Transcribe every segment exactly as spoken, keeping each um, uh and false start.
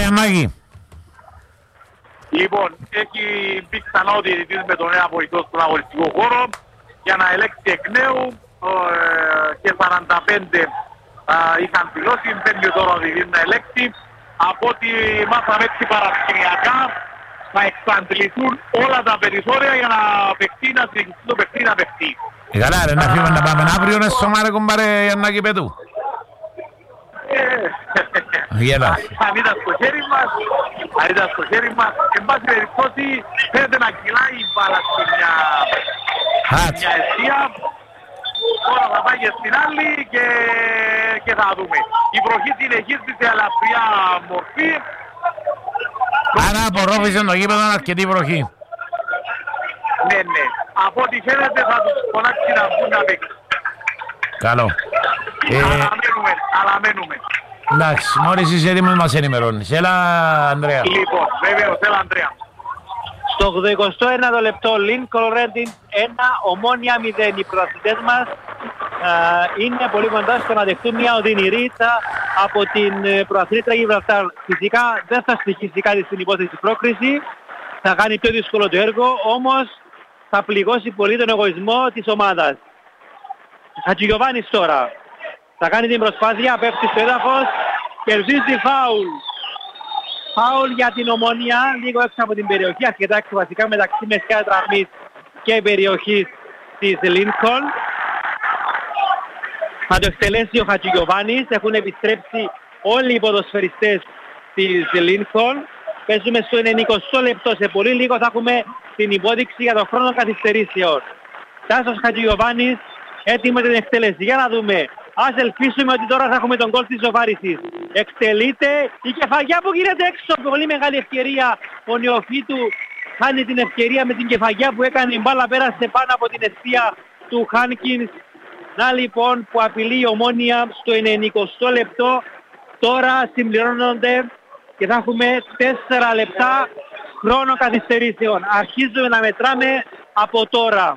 Γιαννάκη. Λοιπόν, έχει μπει ξανά ο διαιτητής με τον νέο βοηθό στον αγωνιστικό χώρο για να ελέγξει εκ νέου ε, και σαράντα πέντε ε, είχαν δηλώσει, μπαίνει τώρα ο διαιτητής να ελέγξει. Από ό,τι μάθαμε έτσι παρασκηνιακά θα εξαντληθούν όλα τα περιθώρια για να παιχτεί, να συνεχιστεί το παιχτεί να παιχτεί. Καλά ρε, να φύγουμε να πάμε αύριο, είναι στο μάρε κομπάρε Γιαννάκη Πέτου. Γέλας. Αν ήταν στο χέρι μας, αν ήταν στο χέρι μας, εν πάση περιπτώσει φαίνεται να κυλάει η μπάλα σε μια, μια αιστεία. Τώρα θα πάει και στην άλλη και, και θα δούμε. Η βροχή συνεχίζει σε ελαφριά μορφή. Άρα απορρόφησε το γήπεδο αρκετή βροχή. Ναι, ναι. Από ό,τι φαίνεται θα τους φωνάξει να βγουν να παίξουν. Καλό. Ε... Αναμένουμε, αναμένουμε. Εντάξει, μόλις είσαι έτοιμος μας ενημερώνεις. Έλα, Ανδρέα. Λοιπόν, βέβαιος, έλα, Ανδρέα. Στο ογδοηκοστό ένατο λεπτό, Λίνκολν Ρέντιν ένα, Ομόνια μηδέν. Οι πρωταθλητές μας α, είναι πολύ κοντά στο να δεχτούν μια οδυνηρή ήττα από την ε, πρωταθλήτρια Γιβραλτάρ. Φυσικά δεν θα στοιχήσει κάτι στην υπόθεση πρόκριση, θα κάνει πιο δύσκολο το έργο, όμως θα πληγώσει πολύ τον εγωισμό της ομάδας. Χατζηγιοβάνης τώρα θα κάνει την προσπάθεια, πέφτει στο έδαφος, κερδίζει φάουλ. Φάουλ για την Ομόνια, λίγο έξω από την περιοχή, αρκετά έξω βασικά μεταξύ μεσιά τραμμής και περιοχής της Λίνκολν. Θα το εκτελέσει ο Χατζηγιοβάνης, έχουν επιστρέψει όλοι οι ποδοσφαιριστές της Λίνκολν. Παίζουμε στο ενενηκοστό λεπτό, σε πολύ λίγο θα έχουμε την υπόδειξη για τον χρόνο καθυστερήσεων. Τάσος Χατζηγιοβάνης, έτοιμο την εκτέλεση. Για να δούμε. Ας ελπίσουμε ότι τώρα θα έχουμε τον γκολ της ζωφάρισης. Εκτελείται η κεφαγιά που γίνεται έξω. Πολύ μεγάλη ευκαιρία. Ο νεοφύτου χάνει την ευκαιρία με την κεφαγιά που έκανε. Η μπάλα πέρασε πάνω από την αιστεία του Χάνκινς. Να λοιπόν που απειλεί η Ομόνια στο ενενηκοστό λεπτό. Τώρα συμπληρώνονται και θα έχουμε τέσσερα λεπτά χρόνο καθυστερήσεων. Αρχίζουμε να μετράμε από τώρα.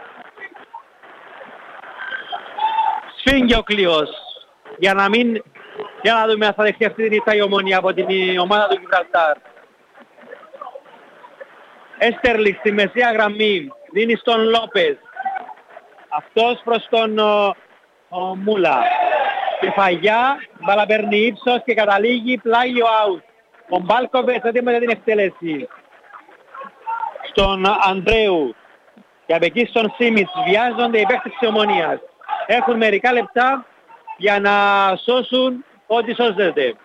Σφίγγει ο κλειός. Για να μην... Για να δούμε αν θα δεχτεί αυτή την ήττα η Ομόνια από την ομάδα του Γιβραλτάρ. Έστερλι στη μεσαία γραμμή. Δίνει στον Λόπες. Αυτός προς τον ο, ο Μούλα. Κεφαγιά. Μπάλα παίρνει ύψος και καταλήγει πλάγιο out. Ο Μπάλκοβετς έτοιμο για την εκτέλεση. Στον Ανδρέου. Και από εκεί στον Σίμιτς. Βιάζονται οι παίκτες της Ομονίας. Έχουν μερικά λεπτά για να σώσουν ό,τι σώζεται.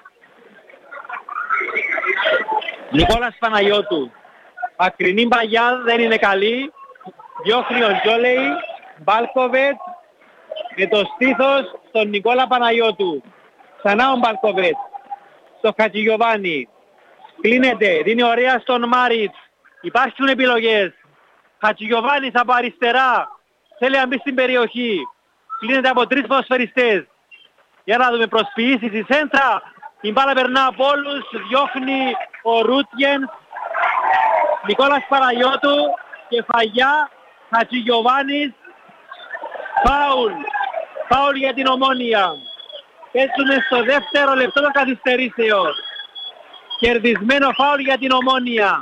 Νικόλας Παναγιώτου. Ακρινή παγιά, δεν είναι καλή. Διώχνει ο Τζόλεϊ. Μπάλκοβετ με το στήθος στον Νικόλα Παναγιώτου. Ξανά ο Μπάλκοβετ. Στο Χατζηγιοβάνη. Κλείνεται, δίνει ωραία στον Μάριτς. Υπάρχουν επιλογές. Χατζηγιοβάνης από αριστερά. Θέλει να μπει στην περιοχή. Κλείνεται από τρεις ποδοσφαιριστές. Για να δούμε προσποιήσεις η σέντρα. Η μπάλα περνά από όλους. Διώχνει ο Ρούτιεν. Νικόλας Παναγιώτου. Κεφαγιά. Χατζηγιοβάνης. Φάουλ. Φάουλ για την Ομόνια. Παίζουμε στο δεύτερο λεπτό των καθυστερήσεων. Κερδισμένο φάουλ για την Ομόνια.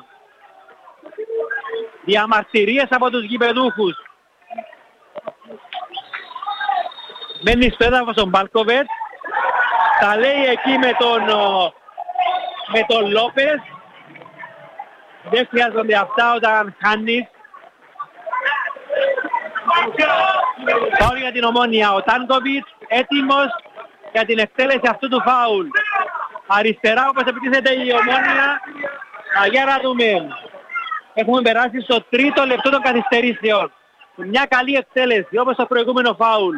Διαμαρτυρίες από τους γηπεδούχους. Μένει στο έδαφος ο Μπάλκοβετς. Τα λέει εκεί με τον, με τον Λόπες. Δεν χρειάζονται αυτά όταν χάνεις. Φάουλ για την Ομόνια. Ο Τάνκοβιτς έτοιμος για την εκτέλεση αυτού του φάουλ. Αριστερά όπως επιτίθεται η Ομόνια. Για να δούμε. Έχουμε περάσει στο τρίτο λεπτό των καθυστερήσεων. Μια καλή εκτέλεση όπως το προηγούμενο φάουλ.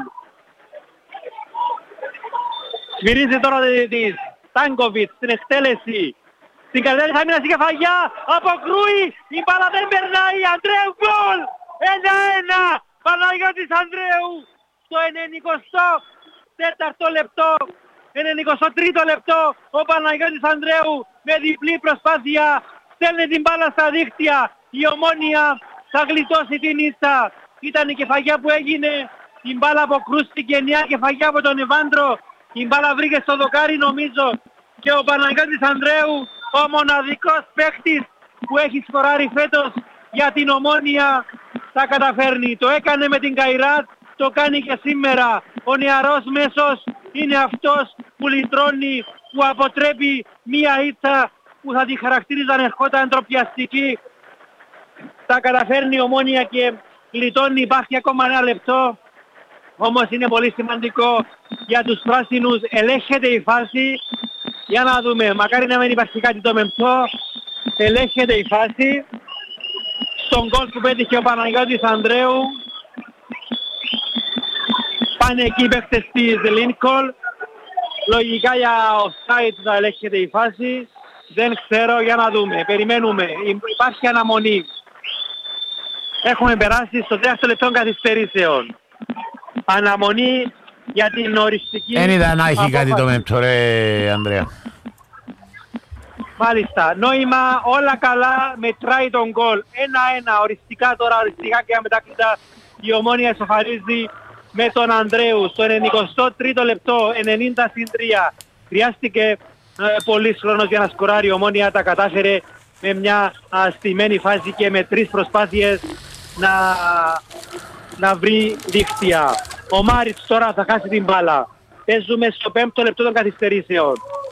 Σφυρίζει τώρα ο διαιτητής. Τάνκοβιτς στην εκτέλεση. Στην καρδιά της άμυνας η κεφαγιά. Αποκρούει. Η μπάλα δεν περνάει. Ανδρέου γκολ. ένα-ένα. Παναγιώτης Ανδρέου. Στο ενενηκοστό τέταρτο λεπτό. ενενηκοστό τρίτο λεπτό. Ο Παναγιώτης Ανδρέου με διπλή προσπάθεια. Στέλνει την μπάλα στα δίχτυα. Η Ομόνια θα γλιτώσει την ήττα. Ήταν η κεφαγιά που έγινε. Η μπάλα αποκρούστηκε. Νέα κεφαγιά από τον Ευάντρο. Η μπάλα βρήκε στο δοκάρι νομίζω και ο Παναγιώτης Ανδρέου, ο μοναδικός παίκτης που έχει σκοράρει φέτος για την Ομόνια, τα καταφέρνει. Το έκανε με την Καϊράτ, το κάνει και σήμερα. Ο νεαρός μέσος είναι αυτός που λυτρώνει, που αποτρέπει μία ήττα που θα τη χαρακτήριζαν ερχόταν ντροπιαστική. Τα καταφέρνει η Ομόνια και γλιτώνει, υπάρχει ακόμα ένα λεπτό. Όμως είναι πολύ σημαντικό για τους πράσινους, ελέγχεται η φάση. Για να δούμε, μακάρι να μην υπάρχει κάτι το μεμπτό. Ελέγχεται η φάση. Στον γκολ που πέτυχε ο Παναγιώτης Ανδρέου. Πάνε εκεί οι παίκτες της Lincoln. Λογικά για offside θα ελέγχεται η φάση. Δεν ξέρω, για να δούμε. Περιμένουμε. Υπάρχει αναμονή. Έχουμε περάσει στο τρίτο λεπτό καθυστερήσεων. Αναμονή για την οριστική... Δεν είδα να έχει κάτι το μέμπτο ρε Ανδρέα. Μάλιστα. Νόημα όλα καλά, μετράει τον γκολ. Ένα-ένα οριστικά τώρα, οριστικά και αμετάκλητα η Ομόνια ισοφαρίζει με τον Ανδρέου. Στο ενενηκοστό τρίτο λεπτό, ενενήντα συν τρία. Χρειάστηκε ε, πολύς χρόνος για να σκοράρει η Ομόνια. Τα κατάφερε με μια α, στημένη φάση και με τρεις προσπάθειες να, να βρει δίκτυα. Ο Μάριτς τώρα θα χάσει την μπάλα. Παίζουμε στο πέμπτο λεπτό των καθυστερήσεων.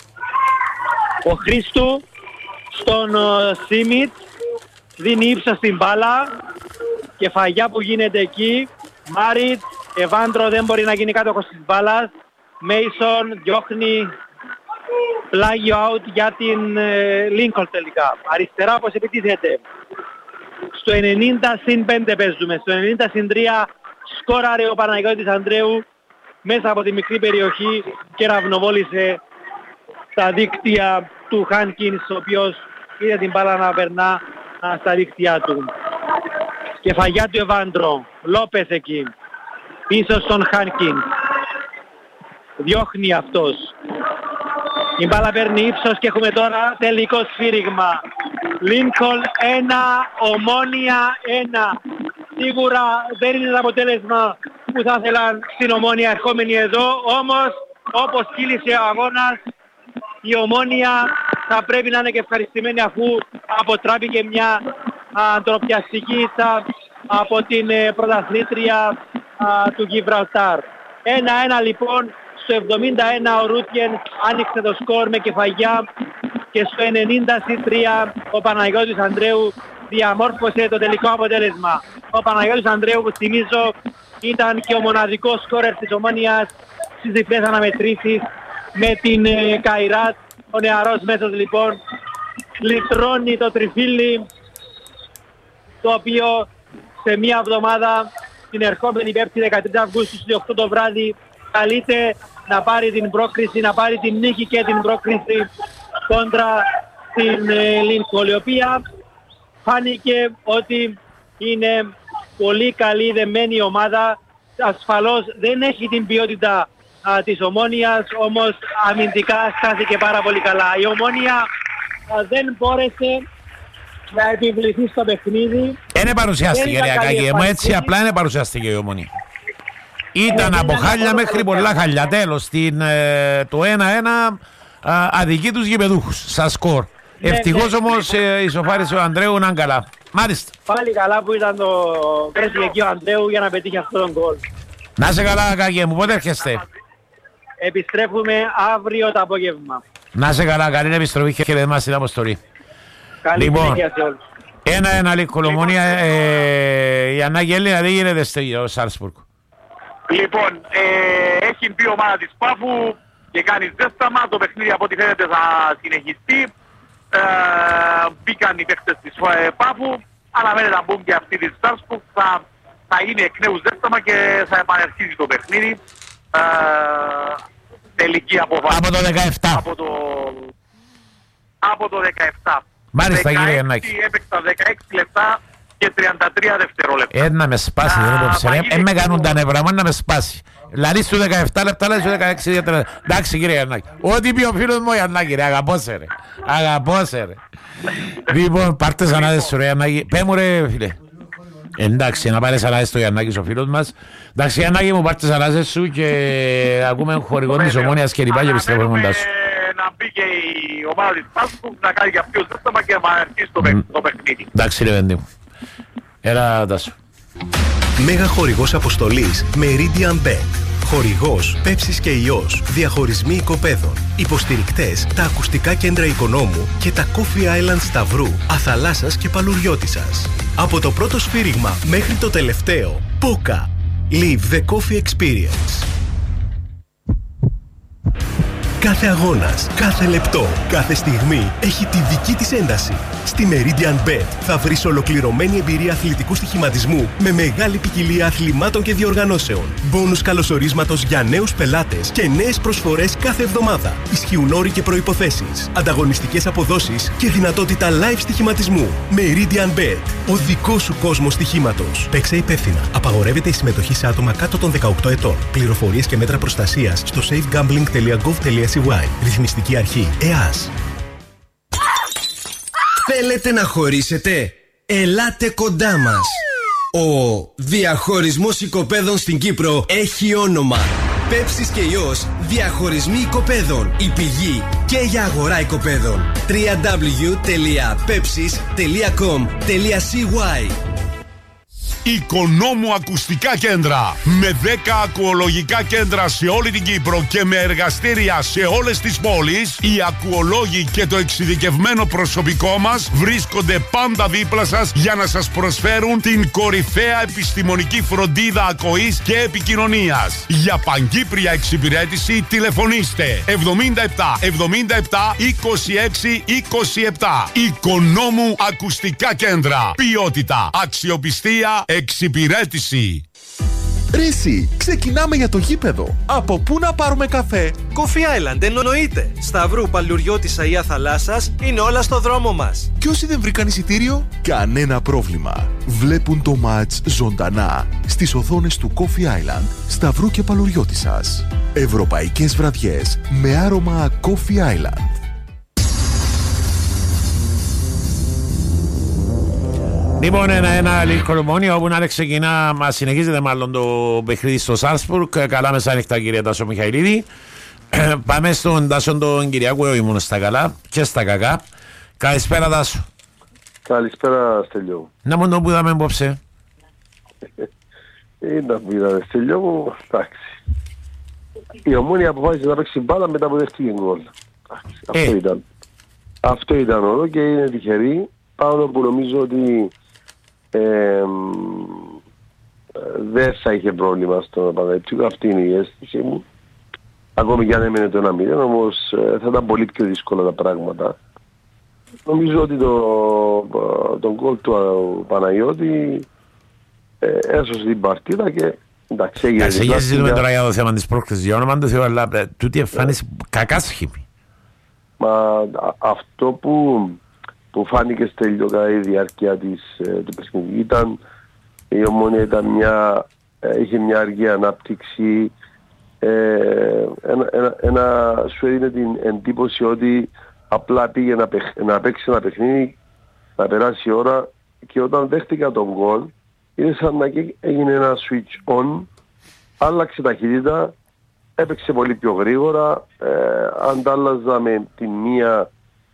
Ο Χρήστου στον uh, Σίμιτ δίνει ύψος στην μπάλα. Κεφαγιά που γίνεται εκεί. Μάριτς, Εβάντρο δεν μπορεί να γίνει κάτοχος της μπάλας. Μέισον διώχνει πλάγιο out για την Lincoln uh, τελικά. Αριστερά όπως επιτίθεται. Στο ενενήντα συν πέντε παίζουμε. Στο ενενήντα συν τρία σκόραρε ο Παναγιώτης Ανδρέου μέσα από τη μικρή περιοχή και ραυνοβόλησε τα δίκτυα του Χάνκινς, ο οποίος είδε την μπάλα να περνά α, στα δίκτυα του. Κεφαγιά του Εβάντρο. Λόπες εκεί. Πίσω στον Χάνκινς. Διώχνει αυτός. Η μπάλα παίρνει ύψος και έχουμε τώρα τελικό σφύριγμα. Lincoln ένα, Ομόνια ένα. Σίγουρα δεν είναι το αποτέλεσμα που θα ήθελαν στην Ομόνια ερχόμενοι εδώ, όμως όπως κύλησε ο αγώνας η Ομόνια θα πρέπει να είναι και ευχαριστημένη αφού αποτράπηκε μια αντροπιαστική ήττα από την ε, πρωταθλήτρια α, του Γιβραλτάρ. ένα-ένα λοιπόν, στο εβδομήντα ένα ο Ρούτιεν άνοιξε το σκορ με κεφαγιά και στο ενενήντα συν τρία ο Παναγιώτης Ανδρέου διαμόρφωσε το τελικό αποτέλεσμα. Ο Παναγιώτης Ανδρέου που θυμίζω ήταν και ο μοναδικός σκόρερ της Ομόνιας στις διπλές αναμετρήσεις με την ε, Καϊράτ. Ο νεαρός μέσος λοιπόν λυτρώνει το τριφύλι το οποίο σε μία εβδομάδα την ερχόμενη Πέμπτη δεκατρείς Αυγούστου στις οκτώ το βράδυ καλείται να πάρει την πρόκριση, να πάρει την νίκη και την πρόκριση κόντρα στην ε, Lincoln, η οποία φάνηκε ότι είναι πολύ καλή δεμένη ομάδα. Ασφαλώς δεν έχει την ποιότητα α, της Ομόνιας, όμως αμυντικά στάθηκε πάρα πολύ καλά. Η Ομόνια α, δεν μπόρεσε να επιβληθεί στο παιχνίδι. Είναι παρουσιάστηκε ρε Ακάκη, μου έτσι απλά είναι παρουσιάστηκε η Ομόνια. Ήταν από χάλια μέχρι πολλά χάλια. Τέλος, στην, ε, το ένα-ένα αδικεί τους γηπεδούχους στα σκορ. Ναι, ευτυχώς ναι, όμως ναι. Ε, ισοφάρισε ο Ανδρέου να είναι καλά. Μάλιστα. Πάλι καλά που ήταν το πέρσι εκεί ο Ανδρέου για να πετύχει αυτόν τον γκολ. Να σε καλά Ακάκη μου, πότε έρχεστε? Επιστρέφουμε αύριο το απόγευμα. Να σε καλά, καλή επιστροφή και χαιρετισμά στην αποστολή. Καλή λοιπόν, συνέχεια σε όλους. Ένα-ένα Lincoln Ομόνια, ε, η ανάγκη Έλληνα δεν γίνεται στο Σάλσμπουργκ. Λοιπόν, ε, έχει μπει η ομάδα της Πάφου και κάνει ζέσταμα, το παιχνίδι από ό,τι φαίνεται θα συνεχιστεί. Ε, μπήκαν οι παίκτες της Πάφου, αναμένεται να μπουν και αυτοί της Σάλσμπουργκ, θα, θα είναι εκ νέου ζέσταμα και θα επανερχίσει το παιχνίδι. Ε, τελική αποφάση. Από το δεκαεπτά. Από το, από το δεκαεπτά. Μάλιστα κύριε Γιαννάκη. Έπαιξα δεκαέξι λεπτά και τριάντα τρία δευτερόλεπτα. Ε, να με σπάσει, δεν υποψε. Ε, με κάνουν τα νεύρα μου, να με σπάσει. Λαλή σου δεκαεπτά λεπτά, λαλή σου δεκαέξι λεπτά. Εντάξει κύριε Γιαννάκη. Ό,τι πει ο φίλος μου ο Γιαννάκη ρε, αγαπώ σε ρε. Αγαπώ σε ρε. Λοιπόν, πάρτε σαν άδες σου ρε Γιαννάκη. Πέ μου ρε φίλε. Εντάξει, να πάρεις ανάδες στο Γιαννάκη ο φίλος μας. Εντάξει Γιαννάκη μου, πάρτε σαν άδες σου και ακούμε χορηγόν της Ομόνιας και λοιπά και επιστρέφουμε κοντά σου. Να μπει πρέπει και η ομάδα της Πάσπου να κάνει για πιο σύστημα και να αρχίσει το, mm. το παιχνίδι. Εντάξει ρε παιδί μου. Έλα Τάσο. Μέγα χορηγός αποστολής Meridian Bet. Χορηγός Πέψης και Ιός. Διαχωρισμοί οικοπαίδων. Υποστηρικτές τα ακουστικά κέντρα Οικονόμου και τα Coffee Island Σταυρού, Αθαλάσσας και Παλουριώτισσας. Από το πρώτο σφύριγμα μέχρι το τελευταίο. Πόκα. Live the coffee experience. Κάθε αγώνας, κάθε λεπτό, κάθε στιγμή έχει τη δική της ένταση. Στη Meridian Bet θα βρεις ολοκληρωμένη εμπειρία αθλητικού στοιχηματισμού με μεγάλη ποικιλία αθλημάτων και διοργανώσεων. Μπόνους καλωσορίσματος για νέους πελάτες και νέες προσφορές κάθε εβδομάδα. Ισχύουν όροι και προϋποθέσεις, ανταγωνιστικές αποδόσεις και δυνατότητα live στοιχηματισμού. Meridian Bet, ο δικός σου κόσμος στοιχήματος. Παίξε υπεύθυνα. Απαγορεύεται η συμμετοχή σε άτομα κάτω των δεκαοκτώ ετών. Πληροφορίες και μέτρα προστασίας στο safegambling τελεία gov τελεία c y. Ρυθμιστική αρχή ΕΑΣ. Θέλετε να χωρίσετε? Ελάτε κοντά μας. Ο διαχωρισμός οικοπαίδων στην Κύπρο έχει όνομα. Πέψης και Ιός, διαχωρισμοί οικοπαίδων. Η πηγή και για αγορά οικοπαίδων. double-u double-u double-u τελεία pepsis τελεία com τελεία c y. Οικονόμου Ακουστικά Κέντρα. Με δέκα ακουολογικά κέντρα σε όλη την Κύπρο και με εργαστήρια σε όλες τις πόλεις, οι ακουολόγοι και το εξειδικευμένο προσωπικό μας βρίσκονται πάντα δίπλα σας για να σας προσφέρουν την κορυφαία επιστημονική φροντίδα ακοής και επικοινωνίας. Για παγκύπρια εξυπηρέτηση τηλεφωνήστε εβδομήντα επτά εβδομήντα επτά είκοσι έξι είκοσι επτά. Οικονόμου Ακουστικά Κέντρα. Ποιότητα, αξιοπιστία, εξυπηρέτηση. Ρίση, ξεκινάμε για το γήπεδο. Από πού να πάρουμε καφέ? Coffee Island, εννοείται. Σταυρού, Παλουριώτισσα ή Αθαλάσσας είναι όλα στο δρόμο μας. Και όσοι δεν βρήκαν εισιτήριο, κανένα πρόβλημα. Βλέπουν το μάτς ζωντανά στις οθόνες του Coffee Island, Σταυρού και Παλουριώτισσας. Ευρωπαϊκές βραδιές με άρωμα Coffee Island. Λοιπόν, ένα-ένα Λυκολομόνια, όπου να ξεκινά, μα συνεχίζεται μάλλον το παιχνίδι στο Σάλσμπουργκ. Καλά μεσάνυχτα, κύριε Τάσο Μιχαηλίδη. Πάμε στον Τάσο τον Κυριακό, ήμουν στα καλά και στα κακά. Καλησπέρα, Τάσο. Καλησπέρα, Στέλιο. Να μου το που είδαμε απόψε. Είναι που είδαμε, Στέλιο μου, εντάξει. Η Ομόνια αποφάσισε να παίξει μπάλα μετά από δέχτηκε γκολ. Αυτό ήταν. Αυτό ήταν όλο και είναι τυχερή. Πάνω που νομίζω ότι ε, δεν θα είχε πρόβλημα στο Παναγιώτικο. Αυτή είναι η αίσθηση μου. Ακόμη και αν έμενε το ένα μηδέν, όμως ε, θα ήταν πολύ πιο δύσκολα τα πράγματα. Νομίζω ότι το, τον γκολ του Παναγιώτη ε, έσωσε την παρτίδα και εντάξει έγινε. Ας συζητούμε τώρα για το θέμα της πρόκλησης για όνομα του Θεού, αλλά τούτη εμφάνιση κακά σχήμη. Μα αυτό που... που φάνηκε Στέλιο κατά τη διάρκεια της, ε, του παιχνιδιού ήταν η Ομόνια ήταν μια, ε, είχε μια αργή ανάπτυξη, ε, ένα, ένα, ένα, σου έδινε την εντύπωση ότι απλά πήγε να, παιχ, να παίξει ένα παιχνίδι, να περάσει η ώρα και όταν δέχτηκα τον γκολ είναι σαν να έγινε ένα switch on, άλλαξε ταχύτητα, έπαιξε πολύ πιο γρήγορα, ε, αντάλλαζα με την μία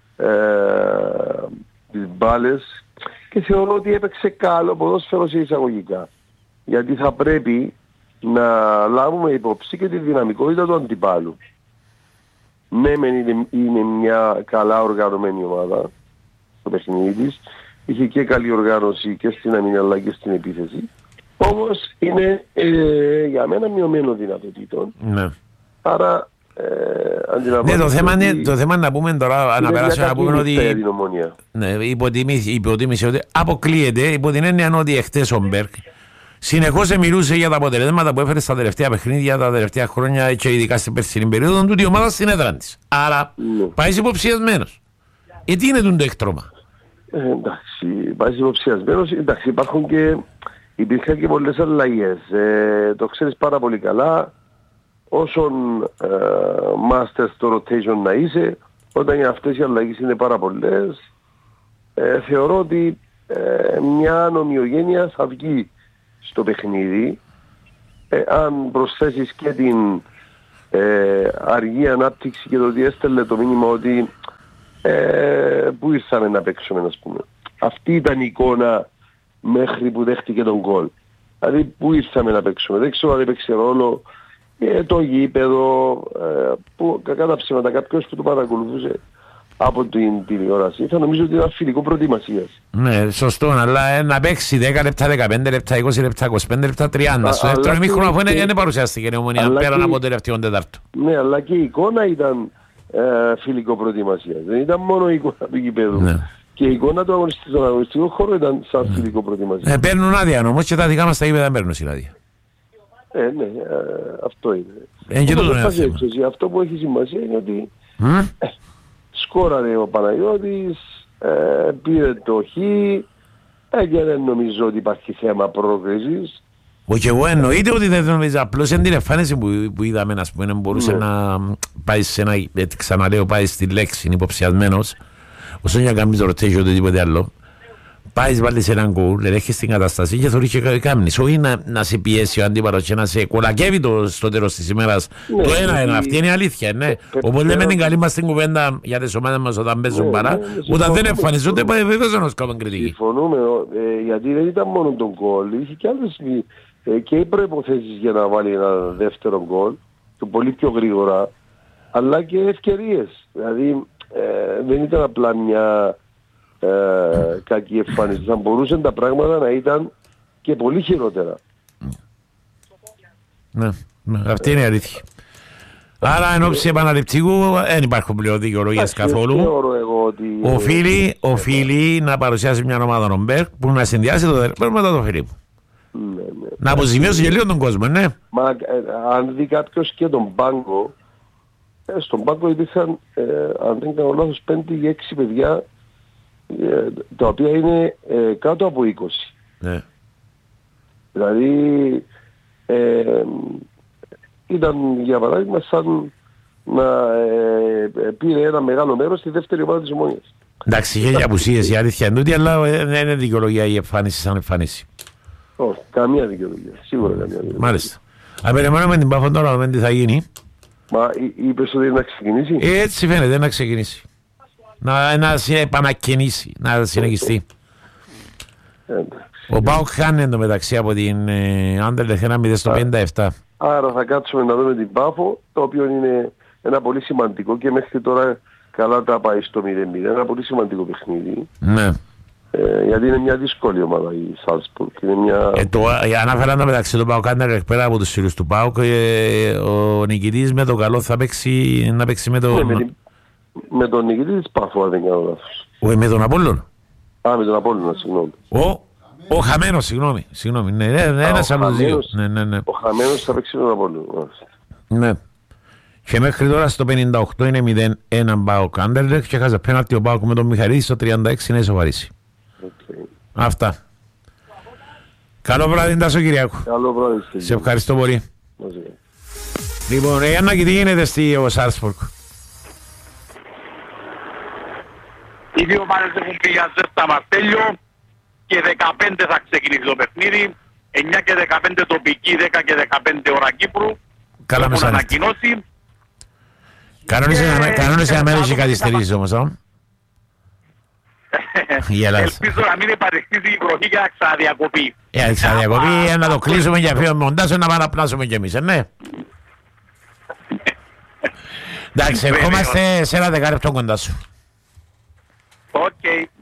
Ε, τις μπάλες και θεωρώ ότι έπαιξε καλό ποδόσφαιρο σε εισαγωγικά, γιατί θα πρέπει να λάβουμε υπόψη και τη δυναμικότητα του αντιπάλου. Ναι, μεν είναι, είναι μια καλά οργανωμένη ομάδα στο παιχνίδι της, είχε και καλή οργάνωση και στην αμυνα αλλά και στην επίθεση, όμως είναι ε, για μένα μειωμένο δυνατοτήτων. Ναι. Άρα Ε, ναι, το θέμα, είναι, το θέμα είναι να πούμε τώρα, να περάσουμε να πούμε ότι ναι, υποτίμησε, υποτίμησε ότι αποκλείεται υπό την έννοια ότι εχθές ο Μπέρκ συνεχώς μιλούσε για τα αποτελέσματα που έφερε στα τελευταία παιχνίδια, τα τελευταία χρόνια και ειδικά στην περσινή περίοδο του η ομάδα στην έδρα της. Άρα ναι, πάει υποψιασμένος. Ε, τι είναι το έκτρωμα? Ε, εντάξει, πάει υποψιασμένος. Εντάξει, υπάρχουν και, υπήρχαν και πολλές αλλαγές. Ε, το ξέρεις πάρα πολύ καλά. Όσον ε, master στο rotation να είσαι, όταν αυτές οι αλλαγές είναι πάρα πολλές, ε, θεωρώ ότι ε, μια ομοιογένεια θα βγει στο παιχνίδι, ε, αν προσθέσεις και την ε, αργή ανάπτυξη και το ότι έστελνε το μήνυμα ότι ε, που ήρθαμε να παίξουμε, ας πούμε. Αυτή ήταν η εικόνα μέχρι που δέχτηκε τον γκολ. Δηλαδή που ήρθαμε να παίξουμε. Δεν ξέρω αν έπαιξε ρόλο ε, το γήπεδο ε, που κακά τα ψέματα κάποιος που το παρακολουθούσε από την τηλεόραση. Θα νομίζω ότι ήταν φιλικό προετοιμασίας. Ναι, σωστό, αλλά ε, να παίξει δέκα λεπτά, δεκαπέντε λεπτά, είκοσι λεπτά, είκοσι πέντε λεπτά, τριάντα. Στο δεύτερο ημίχρονο αφού είναι παρουσιαστική η Ομονία πέραν και... από το τελευταίο τετάρτο. Ναι, αλλά και η εικόνα ήταν ε, φιλικό προετοιμασίας. Δεν ήταν μόνο η εικόνα του γηπέδου. Ναι. Και η εικόνα του αγωνιστικού, στον αγωνιστικό χώρο ήταν σαν ναι. φιλικό προετοιμασίας. Ε, παίρνουν άδεια όμως και τα δικά μας τα γήπεδα δεν παίρνουν συνάδεια. Ε, ναι, ε, αυτό είναι. Ε, και το αυτό, αυτό που έχει σημασία είναι ότι mm? ε, σκόραρε ο Παναγιώτης, ε, πήρε το χ, ε, και δεν νομίζω ότι υπάρχει θέμα πρόκρισης. Όχι, εγώ εννοείται ότι δεν νομίζω, απλώς είναι την εμφάνιση που, που είδαμε, ας πούμε, μπορούσε ναι. να πάει σε ένα, ξαναλέω, πάει στη λέξη, είναι υποψιασμένος, όσο για να κάνεις το ρωτήσει ούτε τίποτε άλλο. Πάεις βάλεις έναν γκολ, έχεις την κατάσταση και θωρείς και κάμνεις. Όχι να, να σε πιέσει ο αντίπαλος και να σε κολακεύει το στο τέλος της ημέρας. Ναι, το ένα-ένα, αυτή είναι η αλήθεια. Ναι. Οπότε λέμε την καλή μας την κουβέντα για τις ομάδες μας όταν παίζουν παρά. Ναι, ναι, όταν δεν εμφανίζονται, βεβαίως να κάνουν κριτική. Συμφωνούμε, ε, γιατί δεν ήταν μόνο τον γκολ, είχε και άλλες ε, και οι προϋποθέσεις για να βάλει ένα δεύτερο γκολ, το πολύ πιο γρήγορα, αλλά και ευκαιρίες. Δηλαδή ε, δεν ήταν απλά μια... Ε, κακή εμφάνιση. Θα μπορούσαν τα πράγματα να ήταν και πολύ χειρότερα. Ναι, ναι, αυτή είναι η αλήθεια. Άρα εν ώψη επαναληπτικού δεν υπάρχουν πλέον δικαιολογίες καθόλου. Ότι... Οφείλει, οφείλει να παρουσιάσει μια ομάδα νομπέρ που να συνδυάσει το δερπέρ μετά το Φιλίπ. Ναι, ναι. Να αποζημιώσει και λίγο τον κόσμο, ναι. Μα ε, αν δει κάποιος και τον πάγκο, ε, στον πάγκο υπήρχαν, ε, αν δεν κάνω λάθος, πέντε ή έξι παιδιά τα οποία είναι ε, κάτω από είκοσι. Ναι. Δηλαδή ε, ήταν για παράδειγμα σαν να ε, πήρε ένα μεγάλο μέρος στη δεύτερη ομάδα της Ομόνιας. Εντάξει, είχε για απουσίες η αλήθεια εντούτοι, αλλά δεν είναι δικαιολογία η εμφάνιση σαν εμφάνιση. Όχι, καμία δικαιολογία. Σίγουρα καμία δικαιολογία. Μάλιστα. Αν περιμένουμε την Πάφο τώρα, δεν τι θα γίνει. Μα είπες ότι είναι να ξεκινήσει. Έτσι φαίνεται να ξεκινήσει. Να, να επανακαινήσει, να συνεχιστεί. Ο Πάοκ χάνει εντωμεταξύ από την Άντερλεχτ ένα μηδέν στο πενήντα επτά. Άρα θα κάτσουμε να δούμε την Πάφο, το οποίο είναι ένα πολύ σημαντικό και μέχρι τώρα καλά τα πάει στο μηδέν μηδέν. Ένα πολύ σημαντικό παιχνίδι. Ναι. Ε, γιατί είναι μια δύσκολη ομάδα η Σάλτσμπουργκ. Μια... Ε, το, ανάφερα εντωμεταξύ του Πάοκ Άντερλεχτ πέρα από τους φίλους του Πάοκ. Ε, ο νικητής με το καλό θα παίξει, να παίξει με το... Ναι, με, με τον νικητή της Πάφου, αν δεν κάνω λάθος. Όχι, με τον Απόλλωνα. Α, με τον Απόλλωνα, συγγνώμη. Ο, ο Χαμένος, συγγνώμη. Συγγνώμη. Ναι, ναι, ναι, ένας από τους δύο. Ναι, ναι, ναι. Ο Χαμένος θα παίξει με τον Απόλλωνα. Ναι. Και μέχρι τώρα στο πενήντα οκτώ είναι μηδέν ένα Πάοκ Άντερλεχτ και έχασε πέναλτι ο Πάοκ με τον Μιχαλίδη στο τριάντα έξι να ισοβαρίσει. Okay. Αυτά. Καλό βράδυ, Τάσο Κυριάκου. Καλό βράδυ. Σε ευχαριστώ πολύ. Okay. Λοιπόν, η Άννα, τι γίνεται στη Σάλτσμπουργκ? Οι δύο ομάδες έχουν πει για ζέστα μαρτέλιο και δεκαπέντε θα ξεκινήσει το παιχνίδι. εννιά και δεκαπέντε τοπική, δέκα και δεκαπέντε ώρα Κύπρου. Καλά έχουν ανακοινώσει. Κανόνες για μέρες και καθυστερήσεις όμως. Ελπίζω να μην επαρεχτήσει η βροχή και να ξαναδιακοπεί. Για ξαναδιακοπεί, να το κλείσουμε για φύο μοντάζο να παραπλάσουμε κι εμείς, ναι. Εντάξει, ερχόμαστε σε ένα δεκάλεπτο κοντά σου. Οκ.